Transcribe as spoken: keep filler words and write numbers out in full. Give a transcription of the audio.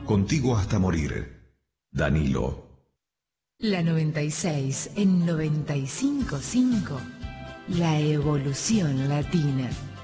Contigo hasta morir. Danilo. La noventa y seis en noventa y cinco punto cinco. La evolución latina.